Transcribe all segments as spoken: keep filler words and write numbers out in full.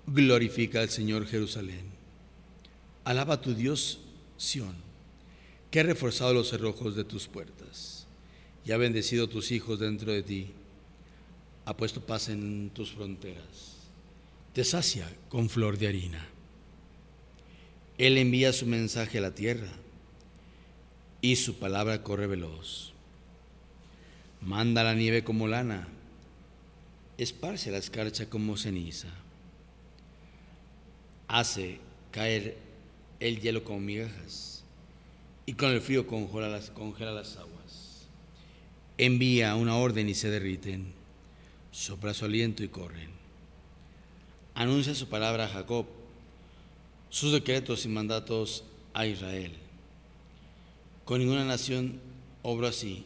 Glorifica al Señor Jerusalén. Alaba a tu Dios Sión, que ha reforzado los cerrojos de tus puertas y ha bendecido a tus hijos dentro de ti. Ha puesto paz en tus fronteras. Te sacia con flor de harina. Él envía su mensaje a la tierra y su palabra corre veloz. Manda la nieve como lana, esparce la escarcha como ceniza. Hace caer el hielo como migajas y con el frío congela las, congela las aguas. Envía una orden y se derriten, sopla su aliento y corren. Anuncia su palabra a Jacob, sus decretos y mandatos a Israel. Con ninguna nación obró así,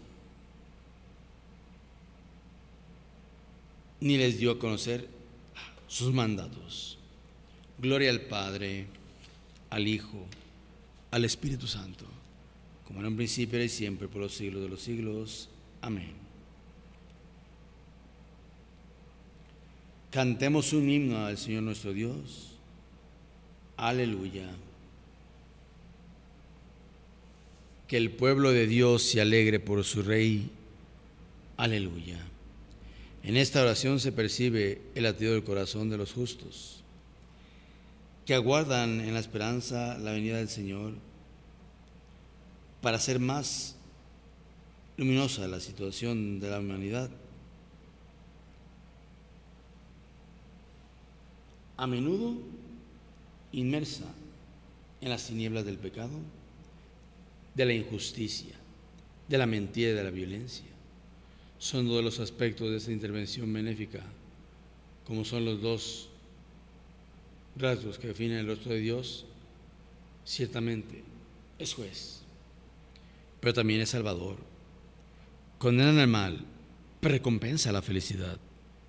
ni les dio a conocer sus mandatos. Gloria al Padre, al Hijo, al Espíritu Santo, como en un principio era y siempre, por los siglos de los siglos. Amén. Cantemos un himno al Señor nuestro Dios. Aleluya. Que el pueblo de Dios se alegre por su Rey. Aleluya. En esta oración se percibe el latido del corazón de los justos, que aguardan en la esperanza la venida del Señor para hacer más luminosa la situación de la humanidad. A menudo inmersa en las tinieblas del pecado, de la injusticia, de la mentira y de la violencia. Son dos de los aspectos de esta intervención benéfica, como son los dos rasgos que definen el rostro de Dios. Ciertamente es juez, pero también es salvador. Condena el mal, pero recompensa la felicidad.